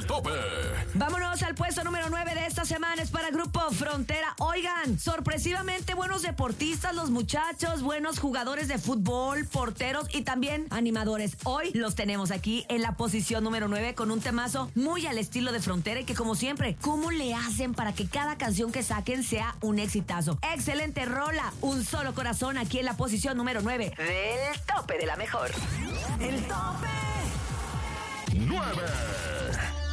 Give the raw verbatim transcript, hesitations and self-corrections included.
tope. Vámonos al puesto número nueve de esta semana, es para Grupo Frontera. Oigan, sorpresivamente buenos deportistas los muchachos, buenos jugadores de fútbol, porteros y también animadores. Hoy los tenemos aquí en la posición número nueve con un temazo muy al estilo de Frontera y que, como siempre, ¿cómo le hacen para que cada canción que saquen sea un exitazo? Excelente rola, Un Solo Corazón, aquí en la posición número nueve del tope de la mejor. El tope nueve.